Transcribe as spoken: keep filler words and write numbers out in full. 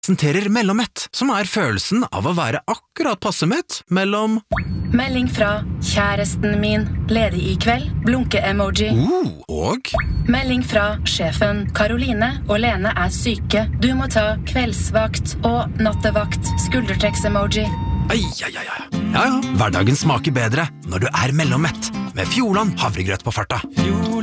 presenterer mellommett, som er følelsen av å være akkurat passe mett mellom Melding fra kjæresten min, ledig i kveld, blunke-emoji. uh, og Melding fra sjefen, Karoline og Lene er syke. Du må ta kveldsvakt og nattevakt, skuldertrekks-emoji. Ai, ai, ai, ai. Ja, ja, hverdagen smaker bedre når du er mellommett, med Fjordland havregrøt på farta.